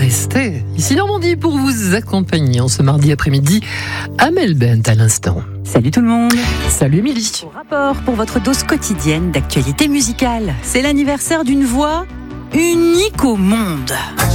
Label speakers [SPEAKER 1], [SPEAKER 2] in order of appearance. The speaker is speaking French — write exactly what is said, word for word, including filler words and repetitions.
[SPEAKER 1] rester ici Normandie pour vous accompagner en ce mardi après-midi. Amel Bent à l'instant.
[SPEAKER 2] Salut tout le monde.
[SPEAKER 1] Salut Émilie.
[SPEAKER 2] Au rapport pour votre dose quotidienne d'actualité musicale. C'est l'anniversaire d'une voix unique au monde.